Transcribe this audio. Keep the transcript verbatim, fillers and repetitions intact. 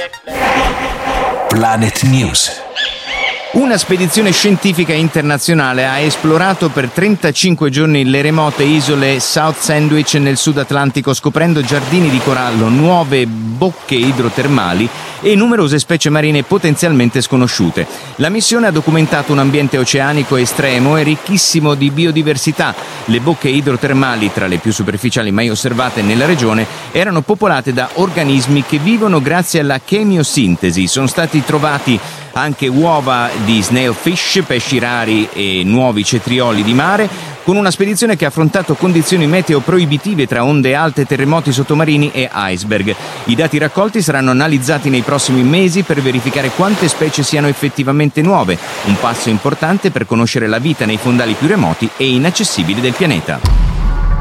Planet News. Una spedizione scientifica internazionale ha esplorato per trentacinque giorni le remote isole South Sandwich nel Sud Atlantico, scoprendo giardini di corallo, nuove bocche idrotermali e numerose specie marine potenzialmente sconosciute. La missione ha documentato un ambiente oceanico estremo e ricchissimo di biodiversità. Le bocche idrotermali, tra le più superficiali mai osservate nella regione, erano popolate da organismi che vivono grazie alla chemiosintesi. Sono stati trovati anche uova di snailfish, pesci rari e nuovi cetrioli di mare, con una spedizione che ha affrontato condizioni meteo proibitive tra onde alte, terremoti sottomarini e iceberg. I dati raccolti saranno analizzati nei prossimi mesi per verificare quante specie siano effettivamente nuove, un passo importante per conoscere la vita nei fondali più remoti e inaccessibili del pianeta.